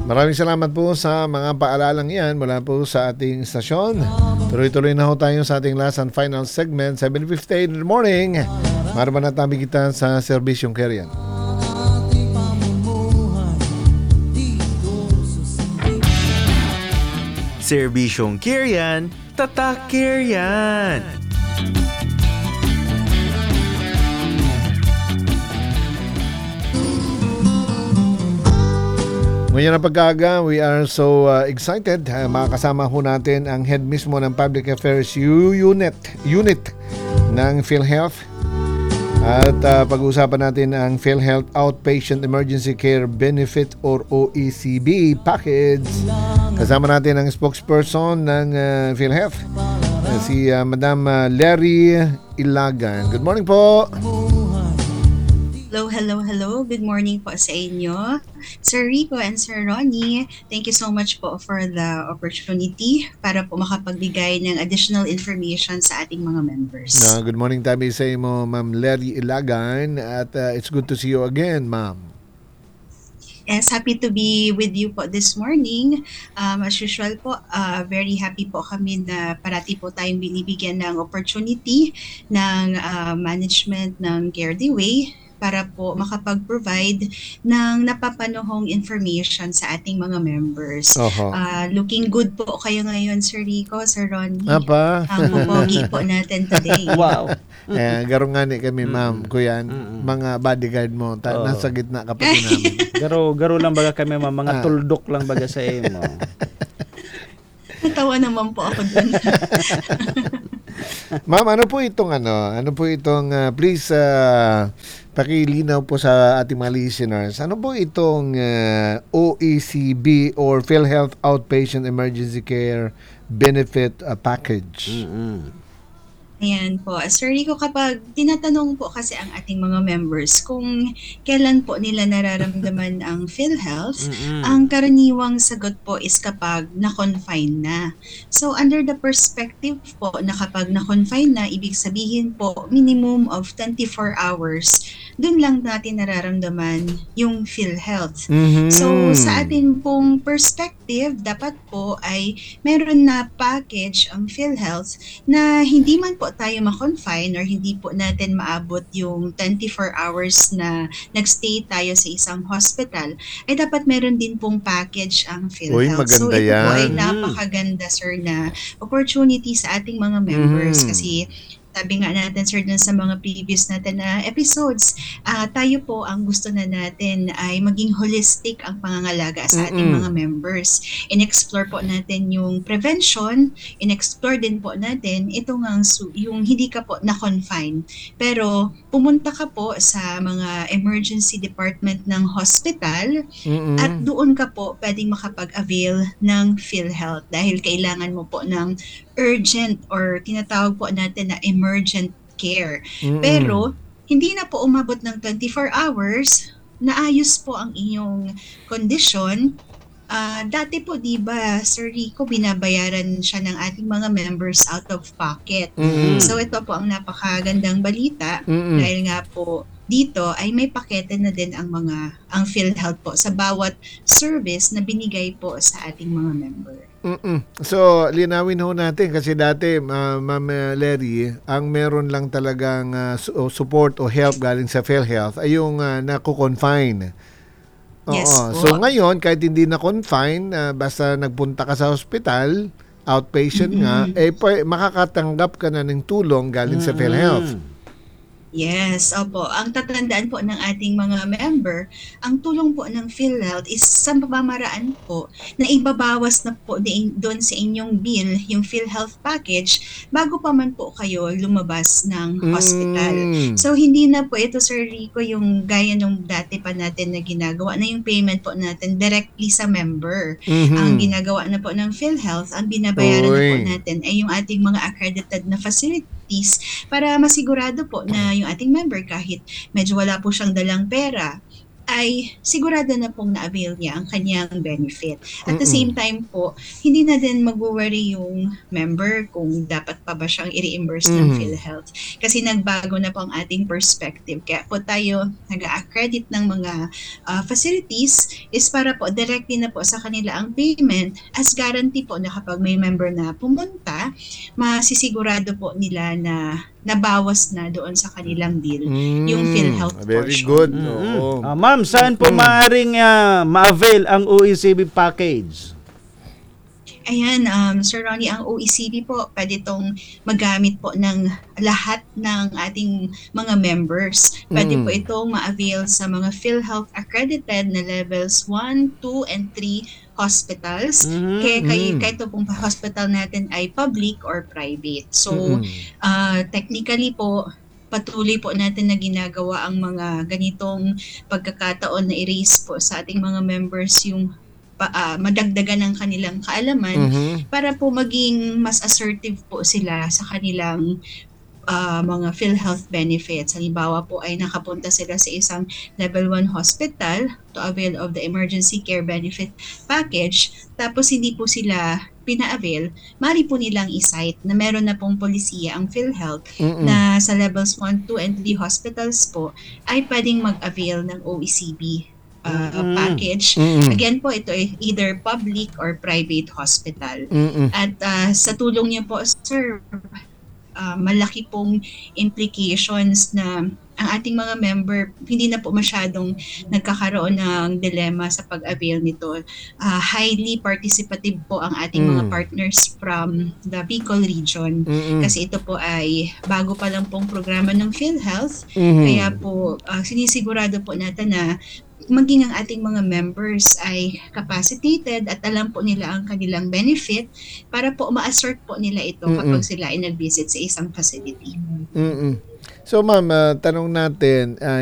Maraming salamat po sa mga paalalang yan mula po sa ating stasyon. Tuloy-tuloy na ho tayo sa ating last and final segment, 7:58 in the morning. Maraman at namin kita sa Serbisyong Carrier. Serbisyong Carrier, tatak Carrier. Ngayon na pagkaga, we are so excited. Makakasama ho natin ang head mismo ng Public Affairs Unit ng PhilHealth. At pag-uusapan natin ang PhilHealth Outpatient Emergency Care Benefit or OECB package. Kasama natin ang spokesperson ng PhilHealth, si Madam Larry Ilagan. Good morning po. Hello. Good morning po sa inyo. Sir Rico and Sir Ronnie, thank you so much po for the opportunity para po makapagbigay ng additional information sa ating mga members. Good morning tabi sa imo, Ma'am Larry Ilagan, at it's good to see you again, Ma'am. Yes, happy to be with you po this morning. As usual po, very happy po kami na parati po tayong binibigyan ng opportunity ng management ng Care the Way para po makapag-provide ng napapanahong information sa ating mga members. Looking good po kayo ngayon, Sir Rico, Sir Ronnie. Apa? Ang pupogi po natin today. Wow. Garong nga ni kami, Ma'am, kuyan, mga bodyguard mo, nasa gitna ka pati namin. Garo lang baga kami, mga tuldok lang baga sa imo. Natawa naman po ako dun. Ma'am, ano po itong please pakilinaw po sa ating mga listeners. Ano po itong OECB or PhilHealth Outpatient Emergency Care Benefit Package? Ayan po. Sir Rico, kapag tinatanong po kasi ang ating mga members kung kailan po nila nararamdaman ang PhilHealth, ang karaniwang sagot po is kapag na-confine na. So under the perspective po na kapag na-confine na, ibig sabihin po minimum of 24 hours, dun lang natin nararamdaman yung PhilHealth. So sa atin pong perspective, dapat po ay meron na package ang PhilHealth na hindi man po tayo ma-confine or hindi po natin maabot yung 24 hours na nagstay tayo sa isang hospital, ay dapat meron din pong package ang PhilHealth. So ito po ay napakaganda, sir, na opportunity sa ating mga members kasi sabi nga natin, sir, dun sa mga previous natin na episodes, tayo po ang gusto na natin ay maging holistic ang pangangalaga sa ating mga members. In-explore po natin yung prevention, in-explore din po natin ito nga yung hindi ka po na-confine. Pero pumunta ka po sa mga emergency department ng hospital at doon ka po pwedeng makapag-avail ng PhilHealth dahil kailangan mo po ng urgent or tinatawag po natin na emergent care. Pero hindi na po umabot ng 24 hours, naayos po ang inyong kondisyon. Dati po, di ba, Sir Rico, binabayaran siya ng ating mga members out of pocket. So ito po ang napakagandang balita dahil nga po dito ay may pakete na din ang PhilHealth po sa bawat service na binigay po sa ating mga member. So, linawin ho natin kasi dati, Ma'am Larry, ang meron lang talagang support o help galing sa PhilHealth ay yung nakukonfine. Yes po. So ngayon, kahit hindi na-confine, basta nagpunta ka sa hospital, outpatient nga, makakatanggap ka na ng tulong galing sa PhilHealth. Yes, opo. Ang tatandaan po ng ating mga member, ang tulong po ng PhilHealth is sa pamamaraan po na ibabawas na po doon sa inyong bill yung PhilHealth package bago pa man po kayo lumabas ng hospital. So hindi na po ito, Sir Rico, yung gaya nung dati pa natin na ginagawa na yung payment po natin directly sa member. Ang ginagawa na po ng PhilHealth, ang binabayaran na po natin ay yung ating mga accredited na facility para masigurado po na yung ating member kahit medyo wala po siyang dalang pera ay sigurado na pong na-avail niya ang kanyang benefit. At the Mm-mm. same time po, hindi na din mag-worry yung member kung dapat pa ba siyang i-reimburse ng Mhm. PhilHealth. Kasi nagbago na po ang ating perspective. Kaya po tayo nag-accredit ng mga facilities is para po directly na po sa kanila ang payment as guarantee po na kapag may member na pumunta, masisigurado po nila na nabawas na doon sa kanilang bill yung PhilHealth Very portion. good. Mm-mm. Oo. Ma'am, saan po maaring ma-avail ang OECD package? Ayan, Sir Ronnie, ang OECD po, pwede itong magamit po ng lahat ng ating mga members. Pwede po itong ma-avail sa mga PhilHealth accredited na levels 1, 2, and 3 hospitals. Kahit pong hospital natin ay public or private. So, technically po, patuloy po natin na ginagawa ang mga ganitong pagkakataon na i-raise po sa ating mga members yung madagdagan ng kanilang kaalaman para po maging mas assertive po sila sa kanilang mga PhilHealth benefits. Halimbawa po ay nakapunta sila sa isang level 1 hospital to avail of the emergency care benefit package, tapos hindi po sila pina-avail, mari po nilang i-cite na meron na pong polisiya ang PhilHealth na sa levels 1, 2, and 3 hospitals po ay pwedeng mag-avail ng OECD package. Again po, ito ay either public or private hospital. At sa tulong niyo po, sir, malaki pong implications na ang ating mga member hindi na po masyadong nagkakaroon ng dilema sa pag-avail nito. Highly participative po ang ating mga partners from the Bicol region. Kasi ito po ay bago pa lang pong programa ng PhilHealth. Kaya po sinisigurado po natin na maging ang ating mga members ay capacitated at alam po nila ang kanilang benefit para po ma-assert po nila ito kapag sila ay nag-visit sa isang facility. So ma'am, tanong natin,